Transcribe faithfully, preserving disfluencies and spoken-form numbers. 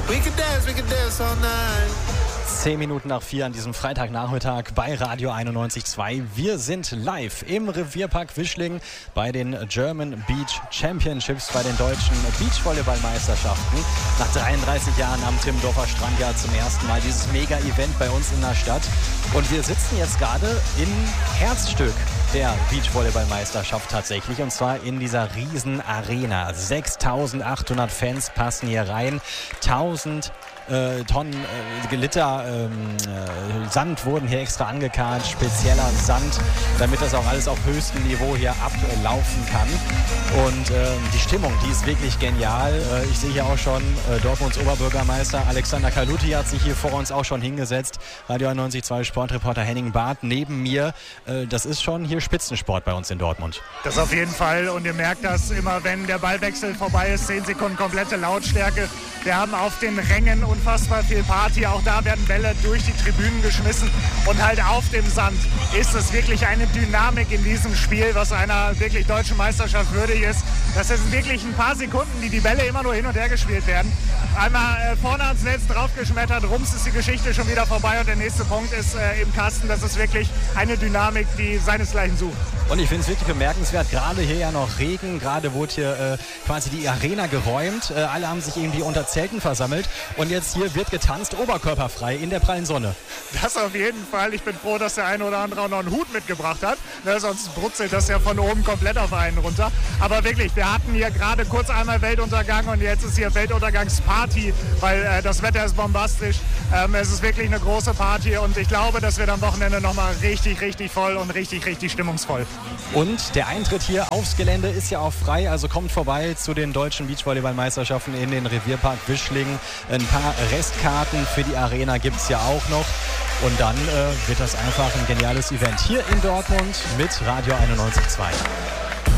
We can dance, we can dance all night. Zehn Minuten nach vier an diesem Freitagnachmittag bei Radio einundneunzig Komma zwei. Wir sind live im Revierpark Wischling bei den German Beach Championships, bei den deutschen Beachvolleyballmeisterschaften. Nach dreiunddreißig Jahren am Timmendorfer Strand ja zum ersten Mal dieses Mega-Event bei uns in der Stadt. Und wir sitzen jetzt gerade im Herzstück der Beachvolleyballmeisterschaft tatsächlich, und zwar in dieser riesen Arena. sechstausendachthundert Fans passen hier rein, tausend Äh, Tonnen äh, Liter ähm, äh, Sand wurden hier extra angekarrt, spezieller Sand, damit das auch alles auf höchstem Niveau hier ablaufen kann. Und äh, die Stimmung, die ist wirklich genial. Äh, ich sehe hier auch schon äh, Dortmunds Oberbürgermeister Alexander Kaluti hat sich hier vor uns auch schon hingesetzt. Radio einundneunzig Komma zwei Sportreporter Henning Barth neben mir. Äh, das ist schon hier Spitzensport bei uns in Dortmund. Das auf jeden Fall, und ihr merkt das immer, wenn der Ballwechsel vorbei ist, zehn Sekunden komplette Lautstärke. Wir haben auf den Rängen unfassbar viel Party, auch da werden Bälle durch die Tribünen geschmissen, und halt auf dem Sand ist es wirklich eine Dynamik in diesem Spiel, was einer wirklich deutschen Meisterschaft würdig ist. Das sind wirklich ein paar Sekunden, die die Bälle immer nur hin und her gespielt werden. Einmal äh, vorne ans Netz draufgeschmettert, rums ist die Geschichte schon wieder vorbei und der nächste Punkt ist äh, im Kasten. Das ist wirklich eine Dynamik, die seinesgleichen sucht. Und ich finde es wirklich bemerkenswert, gerade hier ja noch Regen, gerade wurde hier äh, quasi die Arena geräumt, äh, alle haben sich irgendwie unter Zelten versammelt und jetzt hier wird getanzt, oberkörperfrei in der prallen Sonne. Das auf jeden Fall. Ich bin froh, dass der eine oder andere auch noch einen Hut mitgebracht hat, ne, sonst brutzelt das ja von oben komplett auf einen runter. Aber wirklich, wir hatten hier gerade kurz einmal Weltuntergang und jetzt ist hier Weltuntergangsparty, weil äh, das Wetter ist bombastisch. Ähm, es ist wirklich eine große Party und ich glaube, das wird am Wochenende nochmal richtig, richtig voll und richtig, richtig stimmungsvoll. Und der Eintritt hier aufs Gelände ist ja auch frei, also kommt vorbei zu den deutschen Beachvolleyballmeisterschaften in den Revierpark Wischling. Ein paar Restkarten für die Arena gibt es ja auch noch. Und dann äh, wird das einfach ein geniales Event hier in Dortmund mit Radio einundneunzig Komma zwei.